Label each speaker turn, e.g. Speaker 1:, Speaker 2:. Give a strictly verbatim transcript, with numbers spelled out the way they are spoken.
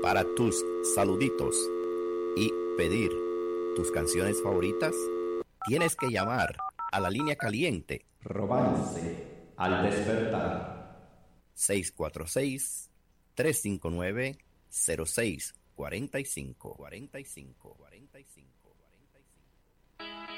Speaker 1: para tus saluditos y pedir tus canciones favoritas, tienes que llamar a la línea caliente
Speaker 2: Romance al despertar.
Speaker 1: seis cuatro seis, tres cinco nueve, cero seis cuatro cinco, cuarenta y cinco, cuarenta y cinco.